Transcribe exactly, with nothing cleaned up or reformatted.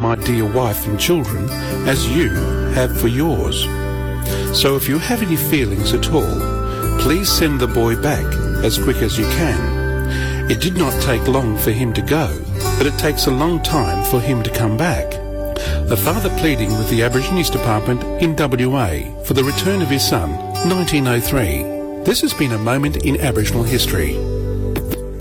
my dear wife and children as you have for yours. So if you have any feelings at all, please send the boy back as quick as you can. It did not take long for him to go, but it takes a long time for him to come back. The father pleading with the Aborigines Department in W A for the return of his son, nineteen oh three. This has been a moment in Aboriginal history.